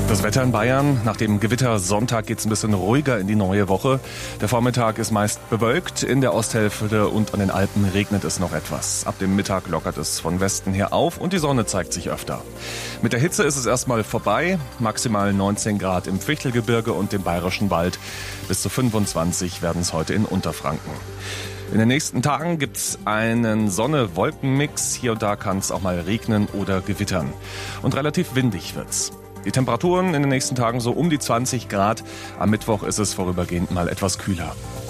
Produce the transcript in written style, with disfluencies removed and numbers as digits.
Das Wetter in Bayern. Nach dem Gewittersonntag geht es ein bisschen ruhiger in die neue Woche. Der Vormittag ist meist bewölkt. In der Osthälfte und an den Alpen regnet es noch etwas. Ab dem Mittag lockert es von Westen her auf und die Sonne zeigt sich öfter. Mit der Hitze ist es erstmal vorbei. Maximal 19 Grad im Fichtelgebirge und dem Bayerischen Wald. Bis zu 25 werden es heute in Unterfranken. In den nächsten Tagen gibt's einen Sonne-Wolken-Mix. Hier und da kann es auch mal regnen oder gewittern. Und relativ windig wird's. Die Temperaturen in den nächsten Tagen so um die 20 Grad. Am Mittwoch ist es vorübergehend mal etwas kühler.